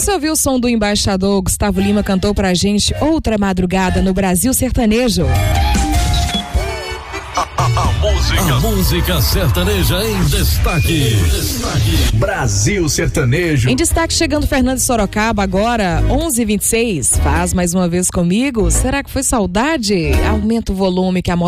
Você ouviu o som do embaixador Gustavo Lima, cantou pra gente Outra Madrugada no Brasil Sertanejo. A música sertaneja em destaque. Brasil Sertanejo. Em destaque, chegando Fernando de Sorocaba agora, 11h26. Faz mais uma vez comigo. Será que foi saudade? Aumenta o volume que a